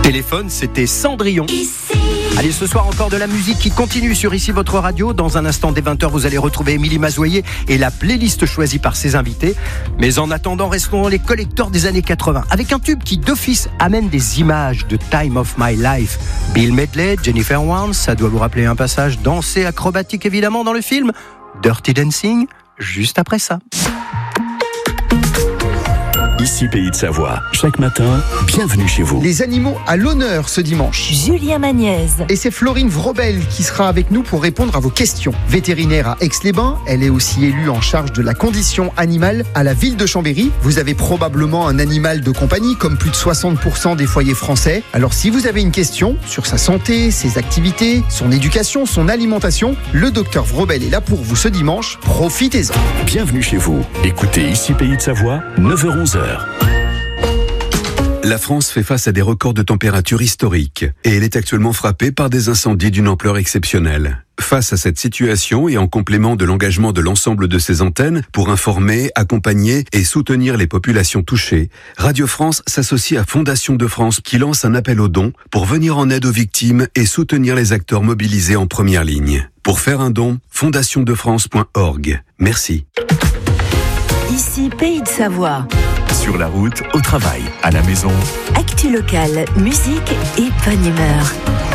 Téléphone, c'était Cendrillon. Allez, ce soir encore de la musique qui continue sur Ici votre radio. Dans un instant, dès 20h, vous allez retrouver Émilie Mazoyer et la playlist choisie par ses invités. Mais en attendant, restons dans les collecteurs des années 80 avec un tube qui d'office amène des images de Time of My Life. Bill Medley, Jennifer Warnes, ça doit vous rappeler un passage dansé acrobatique évidemment dans le film Dirty Dancing, juste après ça. Ici Pays de Savoie. Chaque matin, bienvenue chez vous. Les animaux à l'honneur ce dimanche. Julien Magnez. Et c'est Florine Vrobel qui sera avec nous pour répondre à vos questions. Vétérinaire à Aix-les-Bains, elle est aussi élue en charge de la condition animale à la ville de Chambéry. Vous avez probablement un animal de compagnie, comme plus de 60% des foyers français. Alors si vous avez une question sur sa santé, ses activités, son éducation, son alimentation, le docteur Vrobel est là pour vous ce dimanche. Profitez-en. Bienvenue chez vous. Écoutez Ici Pays de Savoie, 9h-11h. La France fait face à des records de température historiques et elle est actuellement frappée par des incendies d'une ampleur exceptionnelle. Face à cette situation et en complément de l'engagement de l'ensemble de ses antennes pour informer, accompagner et soutenir les populations touchées, Radio France s'associe à Fondation de France qui lance un appel aux dons pour venir en aide aux victimes et soutenir les acteurs mobilisés en première ligne. Pour faire un don, fondationdefrance.org. Merci. Ici Pays de Savoie. Sur la route, au travail, à la maison. Actu locale, musique et bonne humeur.